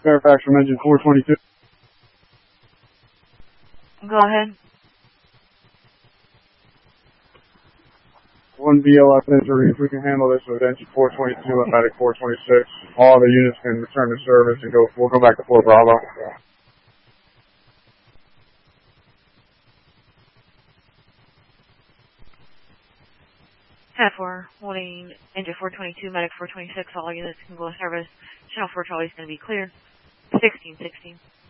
Fairfax from engine 422. Go ahead. 1 BLS injury. If we can handle this with engine 422 and medic 426, all the units can return to service and we'll go back to Fort Bravo. Channel 4, holding engine 422, medic 426, all units can go to service. Channel 4 Charlie is going to be clear. 1616.